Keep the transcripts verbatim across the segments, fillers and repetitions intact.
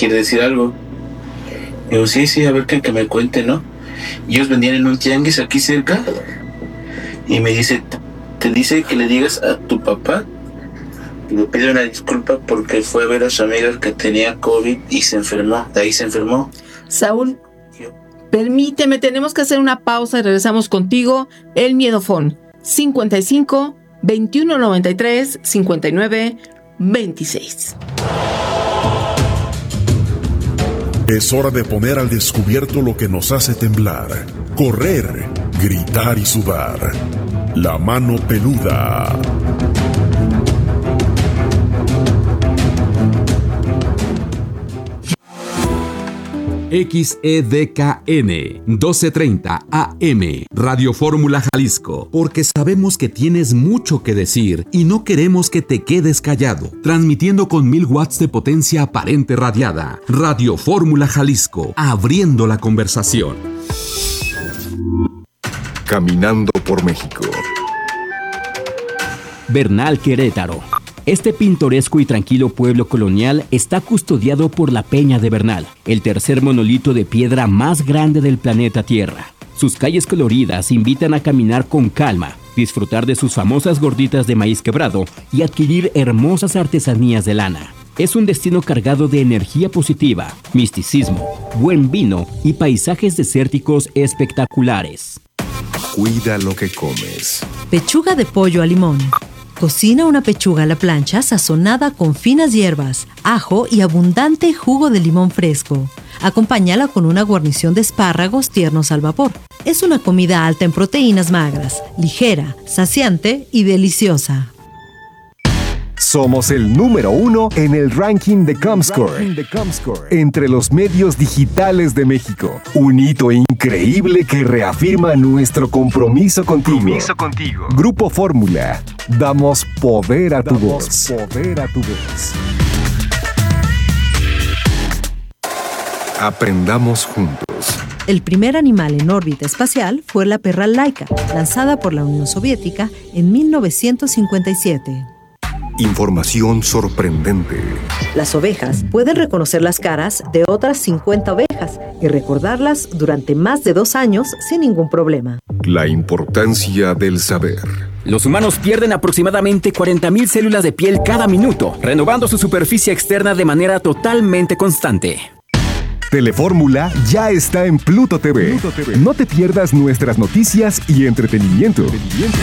quiere decir algo. Digo, sí, sí, a ver que, que me cuente, ¿no? Y ellos vendían en un tianguis aquí cerca. Y me dice, te dice que le digas a tu papá, le pide una disculpa porque fue a ver a su amiga que tenía COVID y se enfermó, de ahí se enfermó. Saúl, permíteme, tenemos que hacer una pausa y regresamos contigo. El Miedofón, cincuenta y cinco, veintiuno noventa y tres, cincuenta y nueve, veintiséis. Es hora de poner al descubierto lo que nos hace temblar, correr, gritar y sudar. La mano peluda. X E D K N doce treinta A M Radio Fórmula Jalisco, porque sabemos que tienes mucho que decir y no queremos que te quedes callado. Transmitiendo con mil watts de potencia aparente radiada. Radio Fórmula Jalisco, abriendo la conversación. Caminando por México. Bernal, Querétaro. Este pintoresco y tranquilo pueblo colonial está custodiado por la Peña de Bernal, el tercer monolito de piedra más grande del planeta Tierra. Sus calles coloridas invitan a caminar con calma, disfrutar de sus famosas gorditas de maíz quebrado y adquirir hermosas artesanías de lana. Es un destino cargado de energía positiva, misticismo, buen vino y paisajes desérticos espectaculares. Cuida lo que comes. Pechuga de pollo a limón. Cocina una pechuga a la plancha sazonada con finas hierbas, ajo y abundante jugo de limón fresco. Acompáñala con una guarnición de espárragos tiernos al vapor. Es una comida alta en proteínas magras, ligera, saciante y deliciosa. Somos el número uno en el ranking de Comscore, entre los medios digitales de México. Un hito increíble que reafirma nuestro compromiso contigo. Compromiso contigo. Grupo Fórmula. Damos poder a tu Damos voz. Poder a tu voz. Aprendamos juntos. El primer animal en órbita espacial fue la perra Laika, lanzada por la Unión Soviética en mil novecientos cincuenta y siete. Información sorprendente. Las ovejas pueden reconocer las caras de otras cincuenta ovejas y recordarlas durante más de dos años sin ningún problema. La importancia del saber. Los humanos pierden aproximadamente cuarenta mil células de piel cada minuto, renovando su superficie externa de manera totalmente constante. Telefórmula ya está en Pluto T V. Pluto T V. No te pierdas nuestras noticias y entretenimiento. entretenimiento.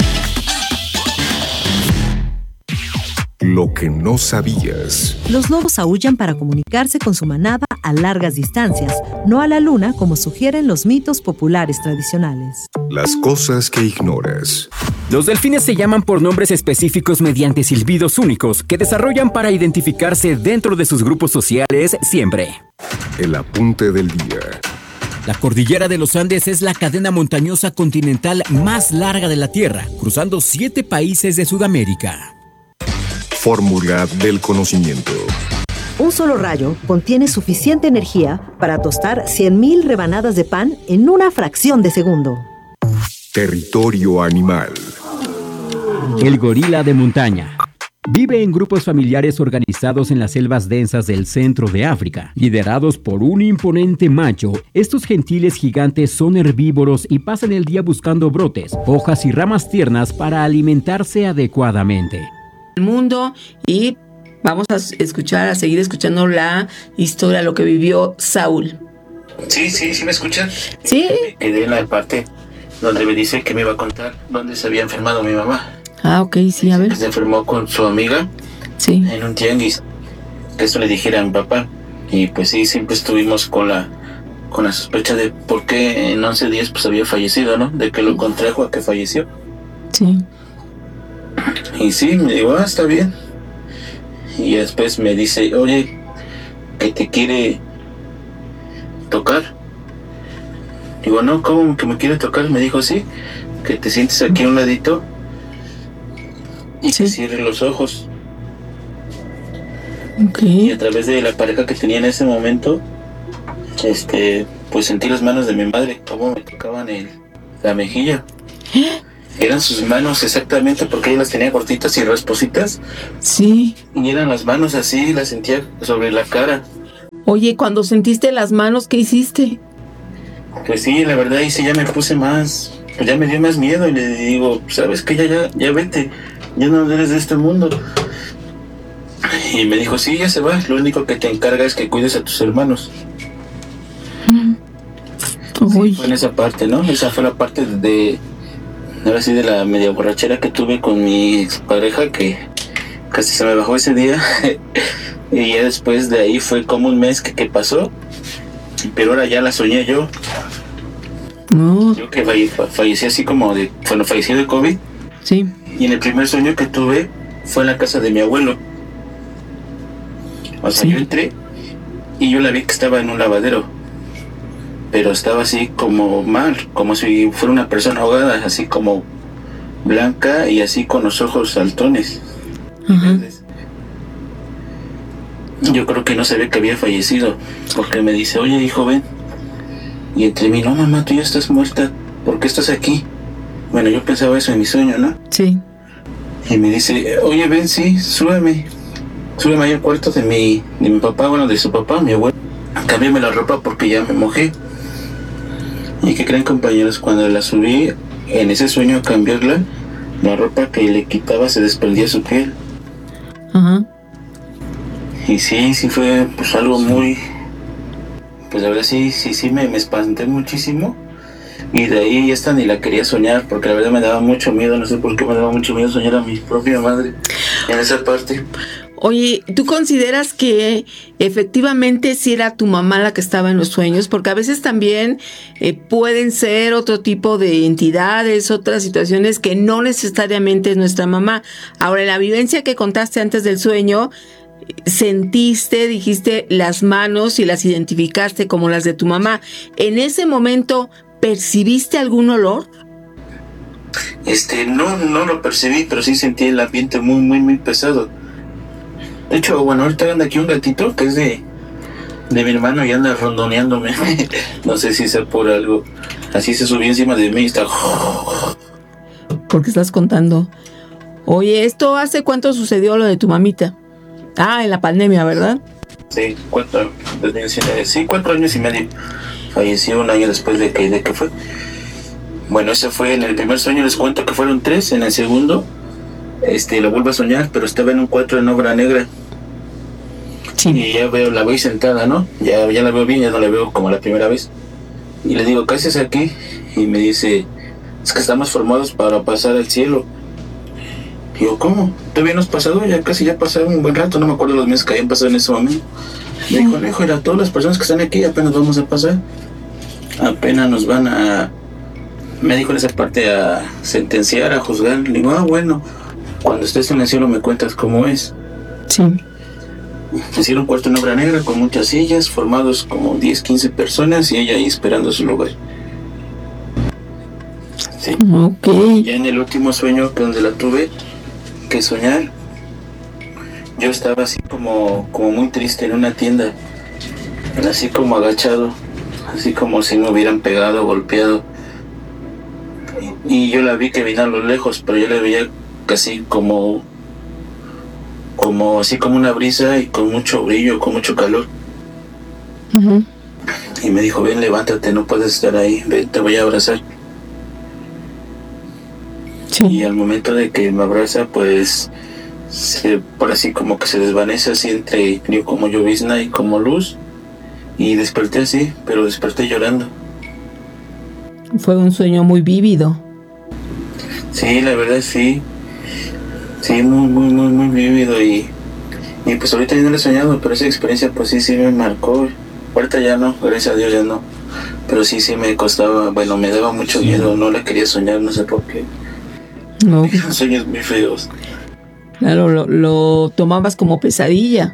Lo que no sabías. Los lobos aúllan para comunicarse con su manada a largas distancias, no a la luna como sugieren los mitos populares tradicionales. Las cosas que ignoras. Los delfines se llaman por nombres específicos mediante silbidos únicos que desarrollan para identificarse dentro de sus grupos sociales siempre. El apunte del día. La cordillera de los Andes es la cadena montañosa continental más larga de la Tierra, cruzando siete países de Sudamérica. Fórmula del conocimiento. Un solo rayo contiene suficiente energía para tostar cien mil rebanadas de pan en una fracción de segundo. Territorio animal. El gorila de montaña. Vive en grupos familiares organizados en las selvas densas del centro de África. Liderados por un imponente macho, estos gentiles gigantes son herbívoros y pasan el día buscando brotes, hojas y ramas tiernas para alimentarse adecuadamente. El mundo y vamos a escuchar, a seguir escuchando la historia, lo que vivió Saúl. Sí, sí, sí me escuchan. Sí. Me quedé en la parte donde me dice que me iba a contar dónde se había enfermado mi mamá. Ah, ok, sí, a ver. Se enfermó con su amiga. Sí. En un tianguis. Que esto le dijera a mi papá. Y pues sí, siempre estuvimos con la con la sospecha de por qué en once días pues había fallecido, ¿no? De que lo contrajo a que falleció. Sí. Y sí, me digo, ah, está bien. Y después me dice, oye, que te quiere tocar. Digo, no, ¿cómo que me quiere tocar? Me dijo, sí, que te sientes aquí a un ladito y sí. Que cierres los ojos. Okay. Y a través de la pareja que tenía en ese momento, este, pues sentí las manos de mi madre, cómo me tocaban el, la mejilla. Eran sus manos exactamente porque ella las tenía cortitas y raspositas. Sí. Y eran las manos así, las sentía sobre la cara. Oye, cuando sentiste las manos, ¿qué hiciste? Pues sí, la verdad, y sí ya me puse más, pues ya me dio más miedo y le digo, ¿sabes qué? Ya, ya, ya vete, ya no eres de este mundo. Y me dijo, sí, ya se va, lo único que te encarga es que cuides a tus hermanos. Mm. Sí, fue en esa parte, ¿no? Esa fue la parte de, ahora sí, de la media borrachera que tuve con mi pareja, que casi se me bajó ese día. Y ya después de ahí fue como un mes que, que pasó, pero ahora ya la soñé yo. No. Yo que falle, fallecí así como de, bueno, fallecí de COVID. Sí. Y en el primer sueño que tuve fue en la casa de mi abuelo. O sea, Sí. yo entré y yo la vi que estaba en un lavadero, pero estaba así como mal, como si fuera una persona ahogada, así como blanca y así con los ojos saltones. Ajá. Yo creo que no sabía que había fallecido, porque me dice, oye hijo, ven. Y entre mí, no mamá, tú ya estás muerta, ¿por qué estás aquí? Bueno, yo pensaba eso en mi sueño, ¿no? Sí. Y me dice, oye ven, sí, súbeme. Súbeme ahí al cuarto de mi, de mi papá, bueno, de su papá, mi abuelo. Cámbiame la ropa porque ya me mojé. ¿Y qué creen, compañeros? Cuando la subí, en ese sueño a cambiarla, la ropa que le quitaba se desprendía su piel. Ajá. Y sí, sí fue pues algo muy... Pues la verdad sí, sí, sí me, me espanté muchísimo. Y de ahí esta ni la quería soñar, porque la verdad me daba mucho miedo, no sé por qué me daba mucho miedo soñar a mi propia madre en esa parte. Oye, ¿tú consideras que efectivamente sí era tu mamá la que estaba en los sueños? Porque a veces también eh, pueden ser otro tipo de entidades, otras situaciones que no necesariamente es nuestra mamá. Ahora, en la vivencia que contaste antes del sueño, sentiste, dijiste las manos y las identificaste como las de tu mamá. ¿En ese momento percibiste algún olor? Este, no, no lo percibí, pero sí sentí el ambiente muy, muy, muy pesado. De hecho, bueno, ahorita anda aquí un gatito que es de, de mi hermano y anda rondoneándome. No sé si sea por algo. Así se subió encima de mí y está... ¿Por qué estás contando? Oye, ¿esto hace cuánto sucedió lo de tu mamita? Ah, en la pandemia, ¿verdad? Sí, cuatro, sí, cuatro años y medio. Falleció un año después de que, de que fue. Bueno, ese fue en el primer sueño, les cuento que fueron tres. En el segundo, este, lo vuelvo a soñar, pero estaba en un cuarto en obra negra. Sí. Y ya veo, la veo sentada, ¿no? Ya, ya la veo bien, ya no la veo como la primera vez. Y le digo, ¿qué haces aquí? Y me dice, es que estamos formados para pasar al cielo. Y yo, ¿cómo? ¿Todavía no has pasado? Ya casi ya pasaron un buen rato, no me acuerdo los meses que habían pasado en ese momento. Me dijo, no, hijo, era todas las personas que están aquí apenas vamos a pasar. Apenas nos van a... Me dijo en esa parte a sentenciar, a juzgar. Le digo, ah, bueno, cuando estés en el cielo me cuentas cómo es. Sí. Hicieron un cuarto en obra negra con muchas sillas, formados como diez, quince personas y ella ahí esperando su lugar. Sí. Ok. Ya en el último sueño que donde la tuve que soñar, yo estaba así como, como muy triste en una tienda, así como agachado, así como si me hubieran pegado, golpeado. Y, y yo la vi que venía a lo lejos, pero yo la veía casi como, como así como una brisa y con mucho brillo, con mucho calor. Uh-huh. Y me dijo, ven, levántate, no puedes estar ahí, ven, te voy a abrazar. Sí. Y al momento de que me abraza, pues, se, por así como que se desvanece así entre yo como llovizna y como luz. Y desperté así, pero desperté llorando. Fue un sueño muy vívido. Sí, la verdad sí. Sí, muy, muy, muy, muy vívido. Y, y pues ahorita ya no lo he soñado, pero esa experiencia pues sí, sí me marcó. Ahorita ya no, gracias a Dios ya no. Pero sí, sí me costaba, bueno, me daba mucho miedo, no la quería soñar, no sé por qué. No. Sueños muy feos. Claro, lo, lo tomabas como pesadilla.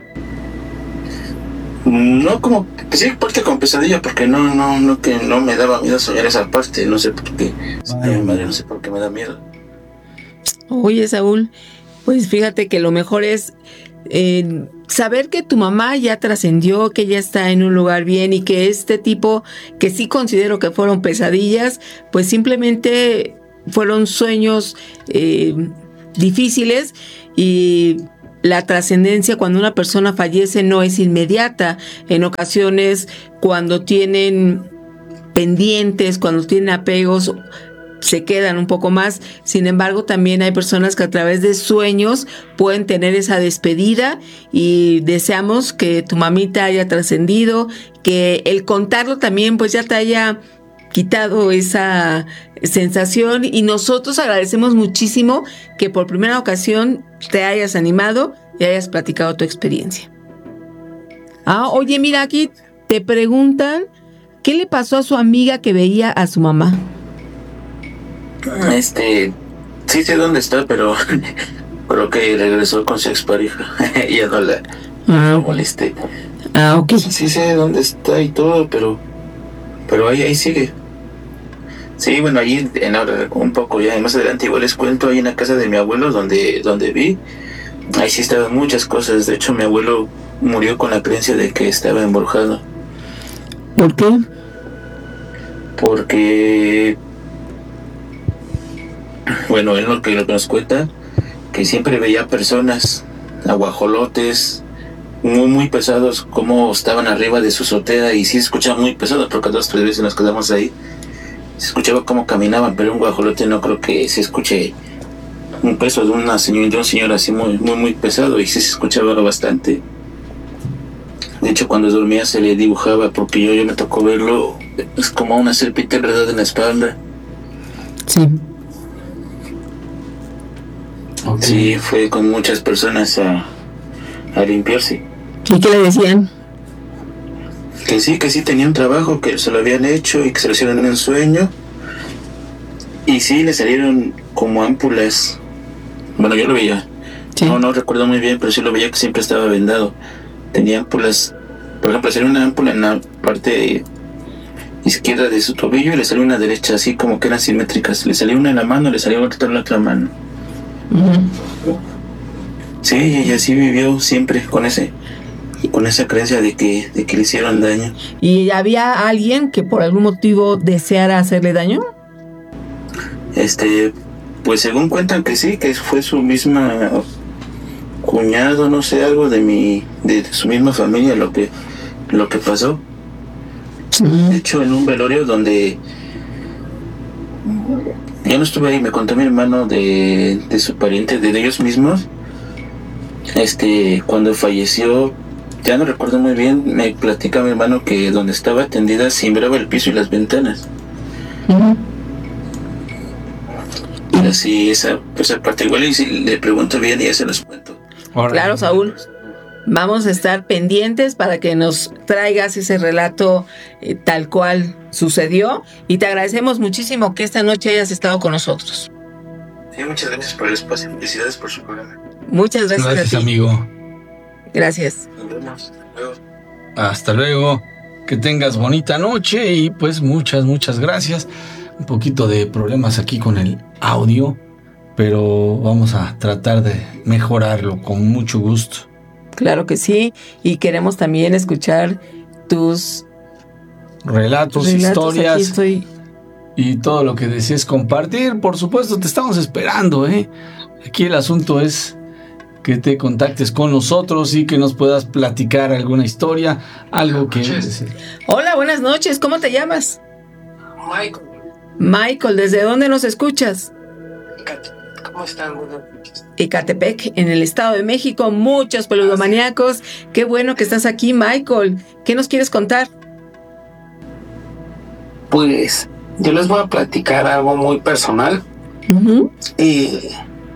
No como, sí, parte con pesadilla, porque no, no, no, que no me daba miedo soñar esa parte, no sé por qué. Ay, madre, no sé por qué me da miedo. Oye, Saúl, pues fíjate que lo mejor es eh, saber que tu mamá ya trascendió, que ya está en un lugar bien y que este tipo, que sí considero que fueron pesadillas, pues simplemente fueron sueños eh, difíciles y la trascendencia cuando una persona fallece no es inmediata. En ocasiones, cuando tienen pendientes, cuando tienen apegos, se quedan un poco más. Sin embargo, también hay personas que a través de sueños pueden tener esa despedida, y deseamos que tu mamita haya trascendido, que el contarlo también pues ya te haya quitado esa sensación, y nosotros agradecemos muchísimo que por primera ocasión te hayas animado y hayas platicado tu experiencia. Ah, oye, mira, aquí te preguntan, ¿qué le pasó a su amiga que veía a su mamá? Este, sí sé dónde está, pero creo que regresó con su expareja. Ya no la Ah, molesté. ah, ok. Sí sé dónde está y todo, pero pero ahí, ahí sigue. Sí, bueno, ahí en ahora un poco ya más adelante igual les cuento, ahí en la casa de mi abuelo donde donde vi, ahí sí estaban muchas cosas. De hecho, mi abuelo murió con la creencia de que estaba embrujado. ¿Por qué? Porque bueno, él lo que, lo que nos cuenta, que siempre veía personas, aguajolotes, muy muy pesados, como estaban arriba de su azotea, y sí se escuchaba muy pesado, porque dos tres veces nos quedamos ahí, se escuchaba cómo caminaban, pero un guajolote no creo que se escuche un peso de una señora, de un señor así muy muy muy pesado, y sí se escuchaba bastante. De hecho, cuando dormía se le dibujaba, porque yo, yo me tocó verlo, es como una serpiente enredada en la espalda. Sí. Okay. Sí, fue con muchas personas a, a limpiarse. ¿Y qué le decían? Que sí, que sí tenían trabajo, que se lo habían hecho y que se lo hicieron en un sueño. Y sí, le salieron como ámpulas. Bueno, yo lo veía. Sí. No, no recuerdo muy bien, pero sí lo veía que siempre estaba vendado. Tenía ámpulas. Por ejemplo, le salió una ámpula en la parte izquierda de su tobillo y le salió una derecha, así como que eran simétricas. Le salió una en la mano, le salió otra en la otra mano. Uh-huh. Sí, y así vivió siempre con ese con esa creencia de que, de que le hicieron daño. ¿Y había alguien que por algún motivo deseara hacerle daño? Este, pues según cuentan que sí, que fue su misma cuñado, no sé, algo de mi, de su misma familia lo que, lo que pasó. Uh-huh. De hecho, en un velorio donde yo no estuve ahí, me contó mi hermano de, de su pariente, de ellos mismos. Este, cuando falleció, ya no recuerdo muy bien, me platica mi hermano que donde estaba tendida cimbraba el piso y las ventanas. Uh-huh. Y así, esa, esa parte igual, y si le pregunto bien, y ya se los cuento. Claro, Saúl. Vamos a estar pendientes para que nos traigas ese relato eh, tal cual sucedió, y te agradecemos muchísimo que esta noche hayas estado con nosotros. Sí, muchas gracias por el espacio. Felicidades por su programa. Muchas gracias, gracias a ti. amigo. Gracias. Nos vemos. Hasta luego. Hasta luego. Que tengas bonita noche y pues muchas, muchas gracias. Un poquito de problemas aquí con el audio, pero vamos a tratar de mejorarlo con mucho gusto. Claro que sí, y queremos también escuchar tus relatos, relatos historias. Aquí estoy. Y todo lo que desees compartir. Por supuesto, te estamos esperando, ¿eh? Aquí el asunto es que te contactes con nosotros y que nos puedas platicar alguna historia, algo que... Hola, buenas noches, ¿cómo te llamas? Michael. Michael, ¿desde dónde nos escuchas? ¿Cómo están? Buenas noches. Ecatepec, en el Estado de México, muchos peludomaníacos. Qué bueno que estás aquí, Michael. ¿Qué nos quieres contar? Pues yo les voy a platicar algo muy personal. Uh-huh. Y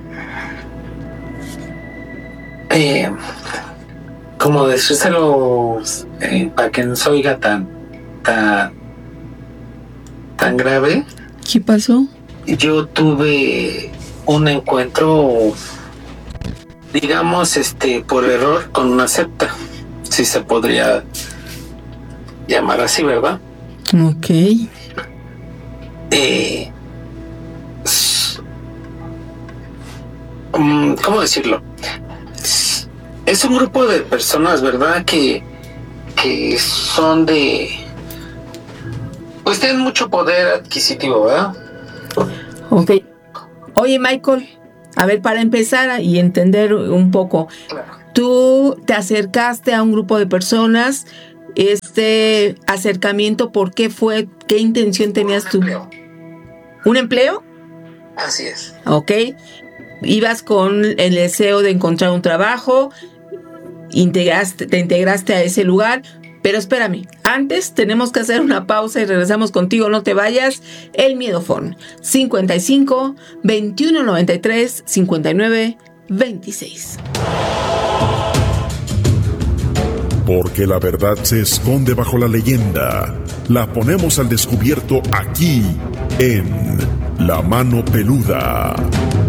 eh, como decírselo eh, para que no se oiga tan tan tan grave. ¿Qué pasó? Yo tuve un encuentro, digamos, este, por error con una secta, si se podría llamar así, ¿verdad? Ok. Eh, ¿Cómo decirlo? Es un grupo de personas, ¿verdad? Que, que son de... Pues tienen mucho poder adquisitivo, ¿verdad? Ok. Oye, Michael, A ver, para empezar y entender un poco, tú te acercaste a un grupo de personas, este acercamiento, ¿por qué fue? ¿Qué intención tenías tú? ¿Un empleo? Así es. Ok. Ibas con el deseo de encontrar un trabajo, integraste, te integraste a ese lugar, pero espérame, antes tenemos que hacer una pausa y regresamos contigo, no te vayas. El Miedofón, cincuenta y cinco, veintiuno noventa y tres, cincuenta y nueve, veintiséis. Porque la verdad se esconde bajo la leyenda. La ponemos al descubierto aquí, en La Mano Peluda.